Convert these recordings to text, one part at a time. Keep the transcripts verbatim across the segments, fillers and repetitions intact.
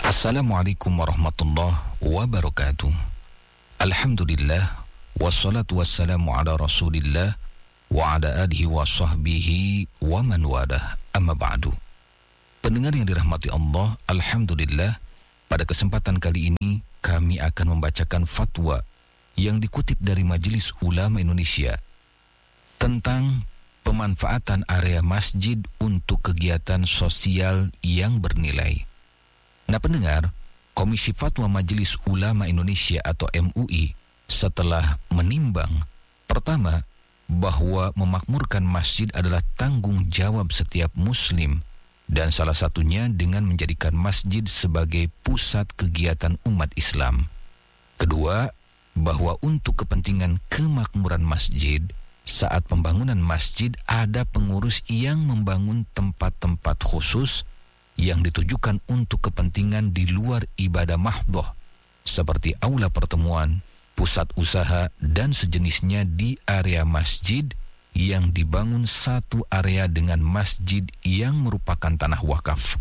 Assalamualaikum warahmatullahi wabarakatuh. Alhamdulillah, wassalatu wassalamu ala rasulillah wa ala alihi wa sahbihi wa man walah, amma ba'du. Pendengar yang dirahmati Allah, Alhamdulillah, pada kesempatan kali ini kami akan membacakan fatwa yang dikutip dari Majelis Ulama Indonesia tentang pemanfaatan area masjid untuk kegiatan sosial yang bernilai. Nah pendengar, Komisi Fatwa Majelis Ulama Indonesia atau M U I setelah menimbang, pertama, bahwa memakmurkan masjid adalah tanggung jawab setiap muslim dan salah satunya dengan menjadikan masjid sebagai pusat kegiatan umat Islam. Kedua, bahwa untuk kepentingan kemakmuran masjid, saat pembangunan masjid ada pengurus yang membangun tempat-tempat khusus yang ditujukan untuk kepentingan di luar ibadah mahdhah seperti aula pertemuan, pusat usaha dan sejenisnya di area masjid yang dibangun satu area dengan masjid yang merupakan tanah wakaf.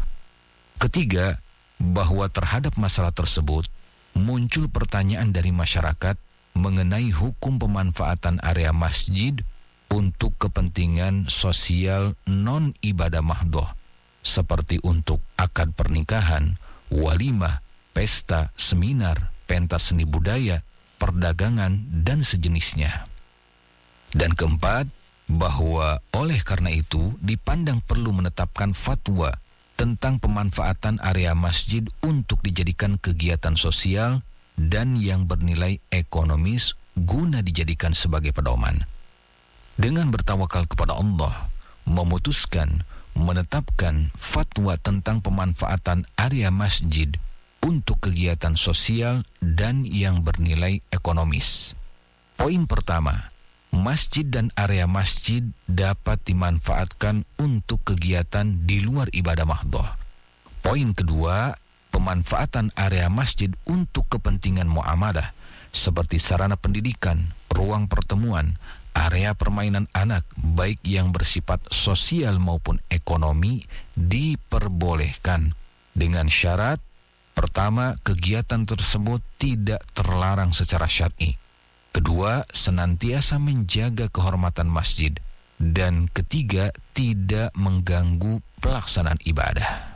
Ketiga, bahwa terhadap masalah tersebut muncul pertanyaan dari masyarakat mengenai hukum pemanfaatan area masjid untuk kepentingan sosial non ibadah mahdhah seperti untuk akad pernikahan, walimah, pesta, seminar, pentas seni budaya, perdagangan, dan sejenisnya. Dan keempat, bahwa oleh karena itu dipandang perlu menetapkan fatwa tentang pemanfaatan area masjid untuk dijadikan kegiatan sosial dan yang bernilai ekonomis guna dijadikan sebagai pedoman. Dengan bertawakal kepada Allah, memutuskan menetapkan fatwa tentang pemanfaatan area masjid untuk kegiatan sosial dan yang bernilai ekonomis. Poin pertama, masjid dan area masjid dapat dimanfaatkan untuk kegiatan di luar ibadah mahdhah. Poin kedua, pemanfaatan area masjid untuk kepentingan muamalah seperti sarana pendidikan, ruang pertemuan, area permainan anak, baik yang bersifat sosial maupun ekonomi, diperbolehkan dengan syarat, pertama, kegiatan tersebut tidak terlarang secara syar'i. Kedua, senantiasa menjaga kehormatan masjid. Dan ketiga, tidak mengganggu pelaksanaan ibadah.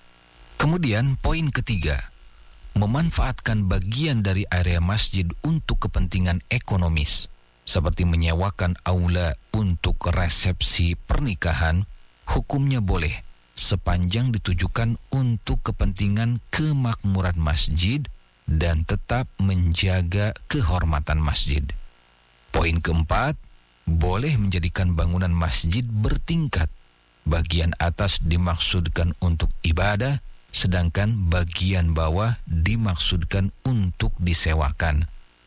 Kemudian poin ketiga, memanfaatkan bagian dari area masjid untuk kepentingan ekonomis, seperti menyewakan aula untuk resepsi pernikahan, hukumnya boleh sepanjang ditujukan untuk kepentingan kemakmuran masjid dan tetap menjaga kehormatan masjid. Poin keempat, boleh menjadikan bangunan masjid bertingkat. Bagian atas dimaksudkan untuk ibadah, sedangkan bagian bawah dimaksudkan untuk disewakan.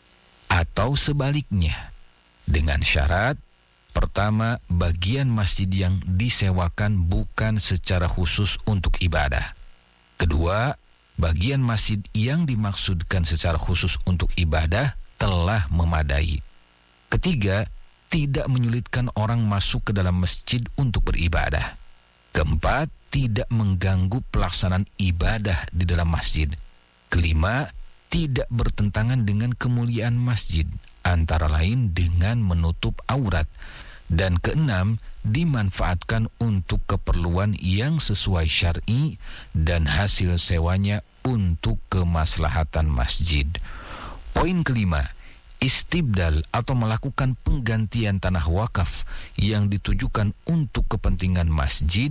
Atau sebaliknya, dengan syarat, pertama, bagian masjid yang disewakan bukan secara khusus untuk ibadah. Kedua, bagian masjid yang dimaksudkan secara khusus untuk ibadah telah memadai. Ketiga, tidak menyulitkan orang masuk ke dalam masjid untuk beribadah. Keempat, tidak mengganggu pelaksanaan ibadah di dalam masjid. Kelima, tidak bertentangan dengan kemuliaan masjid, antara lain dengan menutup aurat. Dan keenam, dimanfaatkan untuk keperluan yang sesuai syar'i dan hasil sewanya untuk kemaslahatan masjid. Poin kelima, istibdal atau melakukan penggantian tanah wakaf yang ditujukan untuk kepentingan masjid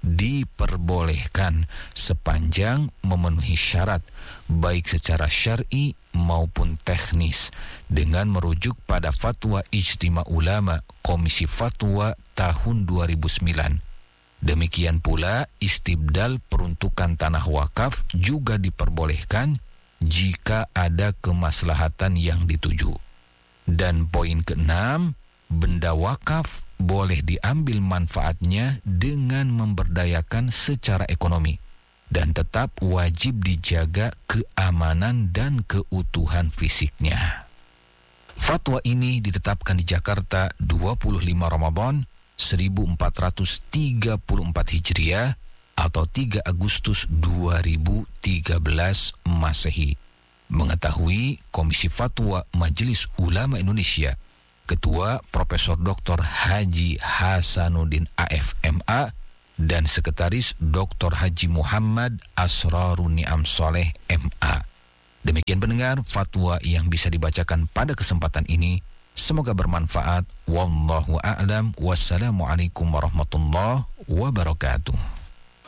diperbolehkan sepanjang memenuhi syarat baik secara syar'i maupun teknis dengan merujuk pada fatwa Ijtima Ulama Komisi Fatwa tahun dua ribu sembilan. Demikian pula istibdal peruntukan tanah wakaf juga diperbolehkan jika ada kemaslahatan yang dituju. Dan poin keenam, benda wakaf boleh diambil manfaatnya dengan memberdayakan secara ekonomi dan tetap wajib dijaga keamanan dan keutuhan fisiknya. Fatwa ini ditetapkan di Jakarta dua puluh lima Ramadan seribu empat ratus tiga puluh empat Hijriah atau tiga Agustus dua ribu tiga belas Masehi. Mengetahui Komisi Fatwa Majelis Ulama Indonesia, Ketua Profesor Doktor Haji Hasanuddin A F M A dan Sekretaris Doktor Haji Muhammad Asrarun Ni'am Soleh M A. Demikian pendengar fatwa yang bisa dibacakan pada kesempatan ini. Semoga bermanfaat. Wallahu a'lam. Wassalamualaikum warahmatullahi wabarakatuh.